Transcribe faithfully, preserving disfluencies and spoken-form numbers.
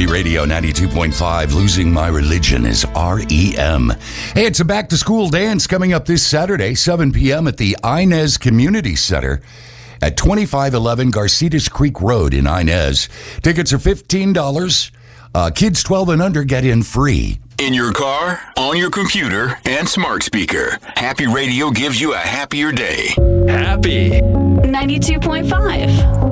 Happy Radio ninety-two point five. Losing My Religion is R E M. Hey, it's a back-to-school dance coming up this Saturday, seven p.m. at the Inez Community Center at twenty-five eleven Garcetas Creek Road in Inez. Tickets are fifteen dollars. Uh, kids twelve and under get in free. In your car, on your computer, and smart speaker, Happy Radio gives you a happier day. Happy ninety-two point five.